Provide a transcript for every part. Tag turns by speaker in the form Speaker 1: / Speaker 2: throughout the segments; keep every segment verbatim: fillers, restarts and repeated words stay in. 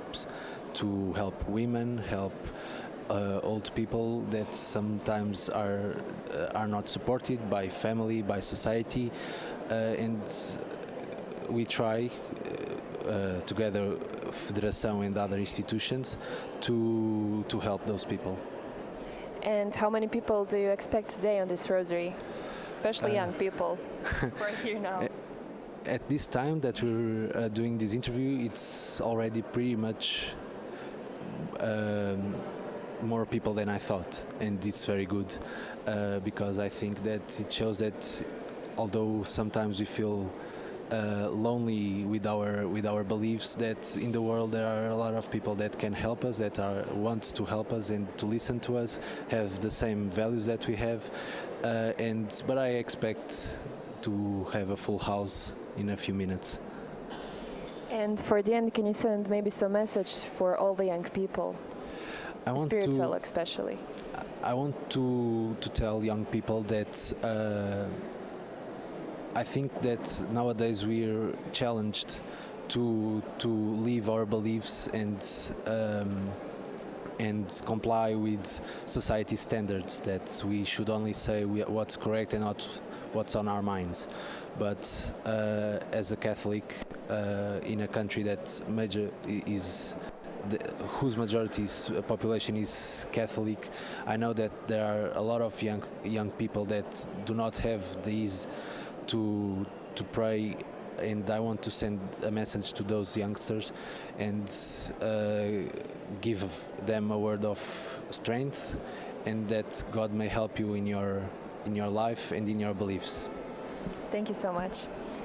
Speaker 1: helps to help women, help uh, old people that sometimes are uh, are not supported by family, by society, uh, and we try uh, together, Federação and other institutions, to to help those people.
Speaker 2: And how many people do you expect today on this rosary, especially
Speaker 1: Uh,
Speaker 2: young people who are here now?
Speaker 1: At this time that we're uh, doing this interview, it's already pretty much um, more people than I thought, and it's very good uh, because I think that it shows that although sometimes we feel uh, lonely with our with our beliefs, that in the world there are a lot of people that can help us, that are want to help us and to listen to us, have the same values that we have, uh, and but I expect to have a full house in a few minutes.
Speaker 2: And for the end, can you send maybe some message for all the young people,
Speaker 1: I want
Speaker 2: spiritual
Speaker 1: to
Speaker 2: especially?
Speaker 1: I want to to tell young people that uh, I think that nowadays we're challenged to to live our beliefs and um, and comply with society standards, that we should only say we, what's correct and not what's on our minds. But uh, as a Catholic uh, in a country that major is the, whose majority population is Catholic, I know that there are a lot of young young people that do not have these to to pray, and I want to send a message to those youngsters and uh, give them a word of strength, and that God may help you in your in your life and in your beliefs.
Speaker 2: Thank you so much.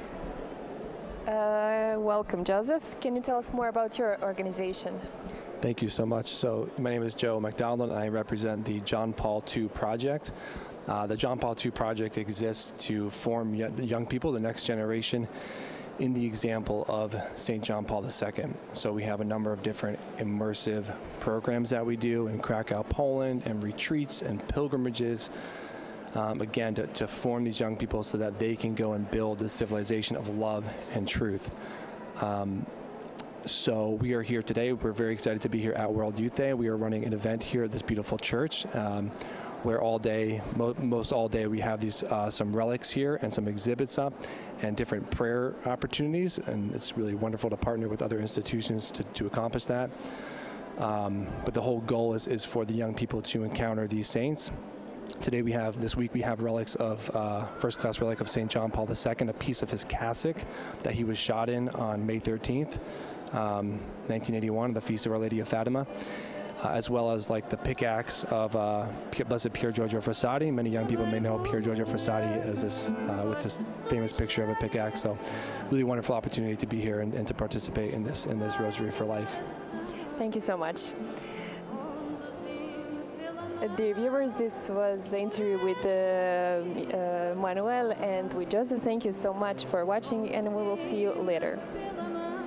Speaker 2: Uh, welcome, Joseph. Can you tell us more about your organization?
Speaker 3: Thank you so much. So my name is Joe McDonald, and I represent the John Paul the Second Project. Uh, the John Paul the Second Project exists to form young people, the next generation, in the example of Saint John Paul the Second. So we have a number of different immersive programs that we do in Krakow, Poland, and retreats and pilgrimages, um, again, to, to form these young people so that they can go and build the civilization of love and truth. Um, So we are here today. We're very excited to be here at World Youth Day. We are running an event here at this beautiful church, um, where all day, mo most all day, we have these uh, some relics here and some exhibits up and different prayer opportunities. And it's really wonderful to partner with other institutions to, to accomplish that. Um, but the whole goal is, is for the young people to encounter these saints. Today we have, this week we have relics of, uh, first class relic of Saint John Paul the Second, a piece of his cassock that he was shot in on May thirteenth. Um, nineteen eighty-one, the Feast of Our Lady of Fatima, uh, as well as like the pickaxe of uh, Blessed Pier Giorgio Frassati. Many young people may know Pier Giorgio Frassati as this, uh, with this famous picture of a pickaxe. So, really wonderful opportunity to be here and, and to participate in this in this Rosary for Life.
Speaker 2: Thank you so much. Uh, dear viewers, this was the interview with uh, uh, Manuel and with Joseph. Thank you so much for watching, and we will see you later.